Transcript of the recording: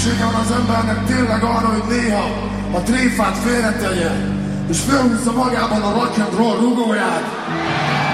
szüksége van az embernek tényleg arra, hogy néha a tréfát félretegye, és felhúzza magában a rock and roll rugóját.